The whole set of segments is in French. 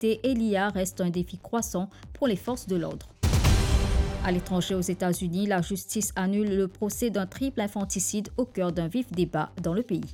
connectée et l'IA restent un défi croissant pour les forces de l'ordre. À l'étranger, aux États-Unis, la justice annule le procès d'un triple infanticide au cœur d'un vif débat dans le pays.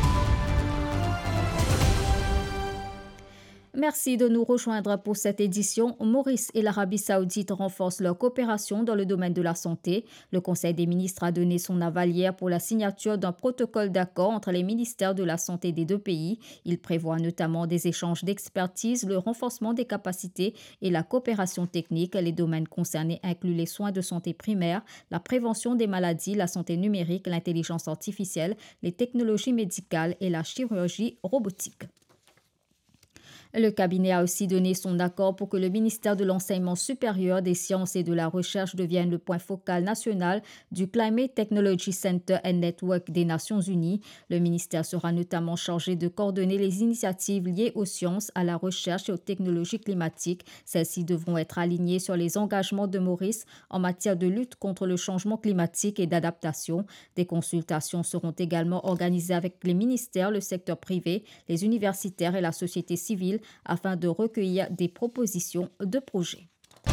Merci de nous rejoindre pour cette édition. Maurice et l'Arabie saoudite renforcent leur coopération dans le domaine de la santé. Le Conseil des ministres a donné son aval hier pour la signature d'un protocole d'accord entre les ministères de la Santé des deux pays. Il prévoit notamment des échanges d'expertise, le renforcement des capacités et la coopération technique. Les domaines concernés incluent les soins de santé primaire, la prévention des maladies, la santé numérique, l'intelligence artificielle, les technologies médicales et la chirurgie robotique. Le cabinet a aussi donné son accord pour que le ministère de l'Enseignement supérieur, des sciences et de la recherche devienne le point focal national du Climate Technology Center and Network des Nations Unies. Le ministère sera notamment chargé de coordonner les initiatives liées aux sciences, à la recherche et aux technologies climatiques. Celles-ci devront être alignées sur les engagements de Maurice en matière de lutte contre le changement climatique et d'adaptation. Des consultations seront également organisées avec les ministères, le secteur privé, les universitaires et la société civile afin de recueillir des propositions de projets.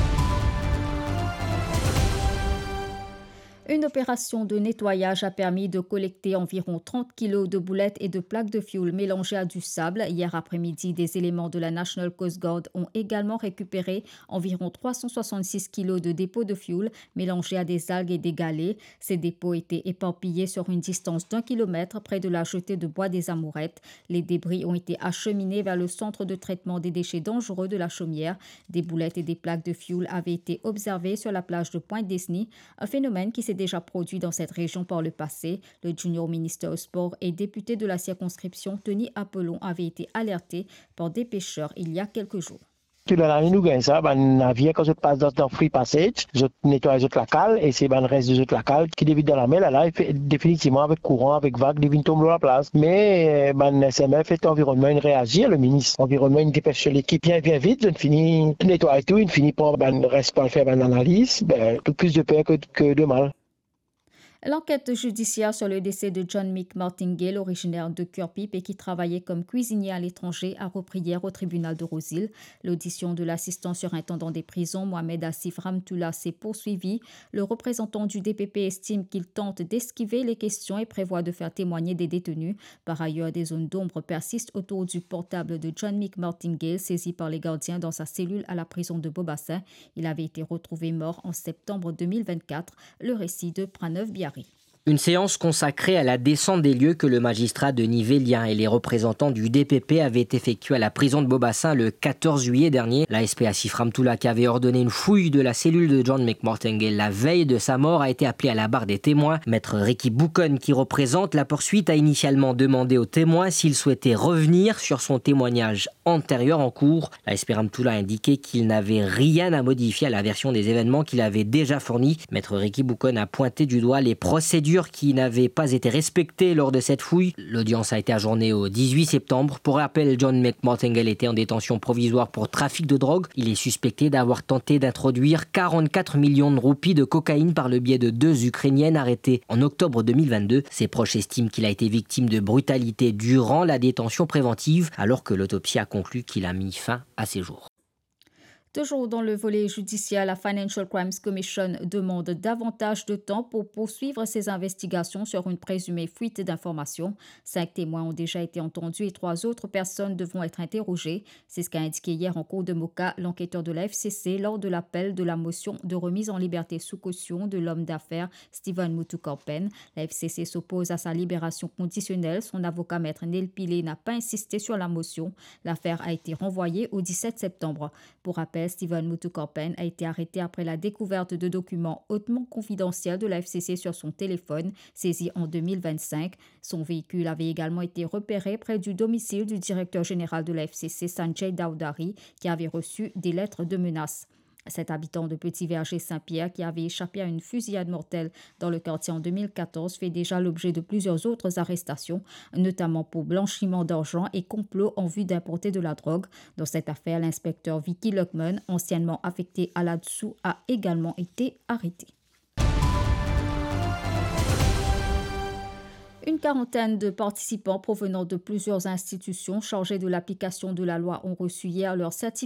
Une opération de nettoyage a permis de collecter environ 30 kilos de boulettes et de plaques de fioul mélangées à du sable. Hier après-midi, des éléments de la National Coast Guard ont également récupéré environ 366 kilos de dépôts de fioul mélangés à des algues et des galets. Ces dépôts étaient éparpillés sur une distance d'1 kilomètre près de la jetée de bois des Amourettes. Les débris ont été acheminés vers le centre de traitement des déchets dangereux de la Chaumière. Des boulettes et des plaques de fioul avaient été observées sur la plage de Pointe-Disney, un phénomène qui s'est déjà produit dans cette région par le passé. Le junior ministre au sport et député de la circonscription, Tony Apollon, avait été alerté par des pêcheurs il y a quelques jours. Tout l'année, nous gagnons ça, ben, navire, quand je passe dans le free passage, je nettoie les autres lacales, et c'est ben, le reste des autres lacales qui dévient dans la mer, là, il fait définitivement avec courant, avec vague, il tombe à la place. Mais, ben, SMF fait environnement, il réagit, le ministre. Environnement, il dépêche l'équipe bien vite, je finis nettoyer tout, il finit par, ben, reste pas faire une analyse, ben, tout plus de peur que de mal. L'enquête judiciaire sur le décès de John Mick Martingale, originaire de Cure-Pipe et qui travaillait comme cuisinier à l'étranger, a repris hier au tribunal de Rose-Île. L'audition de l'assistant surintendant des prisons, Mohamed Assif Ramtoula, s'est poursuivie. Le représentant du DPP estime qu'il tente d'esquiver les questions et prévoit de faire témoigner des détenus. Par ailleurs, des zones d'ombre persistent autour du portable de John Mick Martingale, saisi par les gardiens dans sa cellule à la prison de Beaubassin. Il avait été retrouvé mort en septembre 2024. Le récit de Pranav Biari. Une séance consacrée à la descente des lieux que le magistrat Denis Vélien et les représentants du DPP avaient effectué à la prison de Beaubassin le 14 juillet dernier. L'ASP Assif Ramtoula, qui avait ordonné une fouille de la cellule de John Mick Martingale la veille de sa mort, a été appelé à la barre des témoins. Maître Ricky Boucon, qui représente la poursuite, a initialement demandé aux témoins s'ils souhaitaient revenir sur son témoignage antérieur en cours. L'ASP Ramtoula a indiqué qu'il n'avait rien à modifier à la version des événements qu'il avait déjà fournie. Maître Ricky Boucon a pointé du doigt les procédures qui n'avaient pas été respectées lors de cette fouille. L'audience a été ajournée au 18 septembre. Pour rappel, John Mick Martingale était en détention provisoire pour trafic de drogue. Il est suspecté d'avoir tenté d'introduire 44 millions de roupies de cocaïne par le biais de 2 Ukrainiennes arrêtées en octobre 2022. Ses proches estiment qu'il a été victime de brutalité durant la détention préventive, alors que l'autopsie a conclu qu'il a mis fin à ses jours. Toujours dans le volet judiciaire, la Financial Crimes Commission demande davantage de temps pour poursuivre ses investigations sur une présumée fuite d'informations. 5 témoins ont déjà été entendus et 3 autres personnes devront être interrogées. C'est ce qu'a indiqué hier en cour de Moka l'enquêteur de la FCC lors de l'appel de la motion de remise en liberté sous caution de l'homme d'affaires Stephen Mutukorpen. La FCC s'oppose à sa libération conditionnelle. Son avocat maître Neil Pillay n'a pas insisté sur la motion. L'affaire a été renvoyée au 17 septembre. Pour rappel, Stephen Mutukorpen a été arrêté après la découverte de documents hautement confidentiels de la FCC sur son téléphone, saisi en 2025. Son véhicule avait également été repéré près du domicile du directeur général de la FCC, Sanjay Dowdary, qui avait reçu des lettres de menace. Cet habitant de Petit-Verger-Saint-Pierre, qui avait échappé à une fusillade mortelle dans le quartier en 2014, fait déjà l'objet de plusieurs autres arrestations, notamment pour blanchiment d'argent et complot en vue d'importer de la drogue. Dans cette affaire, l'inspecteur Vicky Luckman, anciennement affecté à là-dessous, a également été arrêté. Une quarantaine de participants provenant de plusieurs institutions chargées de l'application de la loi ont reçu hier leur certificat